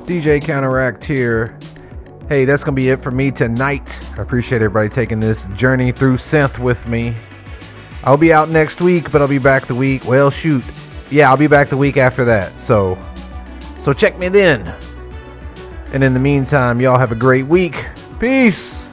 DJ Counteract here. Hey, that's going to be it for me tonight. I appreciate everybody taking this journey through synth with me. I'll be out next week, but I'll be back the week. Well, shoot. Yeah, I'll be back the week after that. So check me then. And in the meantime, y'all have a great week. Peace.